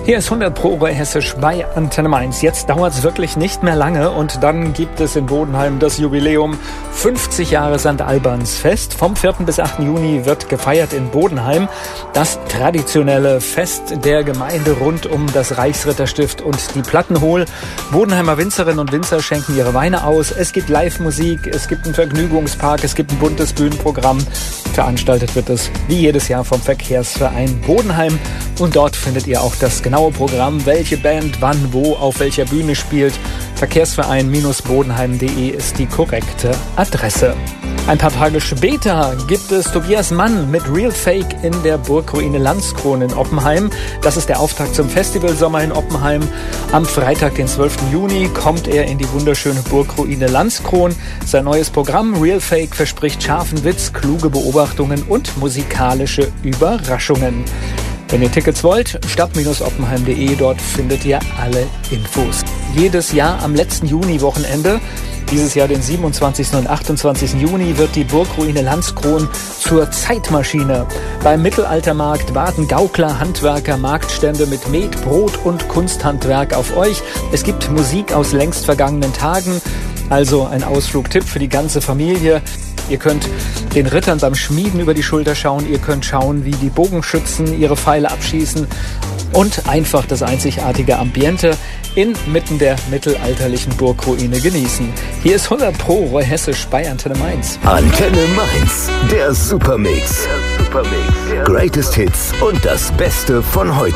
Hier ist 100 Pro Hessisch bei Antenne Mainz. Jetzt dauert es wirklich nicht mehr lange und dann gibt es in Bodenheim das Jubiläum 50 Jahre St. Albans Fest. Vom 4. bis 8. Juni wird gefeiert in Bodenheim. Das traditionelle Fest der Gemeinde rund um das Reichsritterstift und die Plattenhohl. Bodenheimer Winzerinnen und Winzer schenken ihre Weine aus. Es gibt Live-Musik, es gibt einen Vergnügungspark, es gibt ein buntes Bühnenprogramm. Veranstaltet wird es wie jedes Jahr vom Verkehrsverein Bodenheim. Und dort findet ihr auch das genaue Programm, welche Band wann, wo, auf welcher Bühne spielt. Verkehrsverein-bodenheim.de ist die korrekte Adresse. Ein paar Tage später gibt es Tobias Mann mit Real Fake in der Burgruine Landskron in Oppenheim. Das ist der Auftakt zum Festivalsommer in Oppenheim. Am Freitag, den 12. Juni, kommt er in die wunderschöne Burgruine Landskron. Sein neues Programm Real Fake verspricht scharfen Witz, kluge Beobachtungen und musikalische Überraschungen. Wenn ihr Tickets wollt, stadt-oppenheim.de, dort findet ihr alle Infos. Jedes Jahr am letzten Juni-Wochenende, dieses Jahr den 27. und 28. Juni, wird die Burgruine Landskron zur Zeitmaschine. Beim Mittelaltermarkt warten Gaukler, Handwerker, Marktstände mit Met, Brot und Kunsthandwerk auf euch. Es gibt Musik aus längst vergangenen Tagen, also ein Ausflugtipp für die ganze Familie. Ihr könnt den Rittern beim Schmieden über die Schulter schauen, ihr könnt schauen, wie die Bogenschützen ihre Pfeile abschießen und einfach das einzigartige Ambiente inmitten der mittelalterlichen Burgruine genießen. Hier ist 100 Pro Hessisch bei Antenne Mainz. Antenne Mainz, der Supermix. Greatest Hits und das Beste von heute.